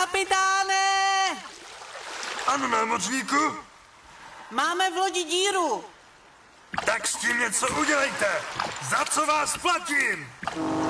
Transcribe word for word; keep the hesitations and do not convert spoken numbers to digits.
Kapitáne! Ano, námořníku? Máme v lodi díru. Tak s tím něco udělejte. Za co vás platím?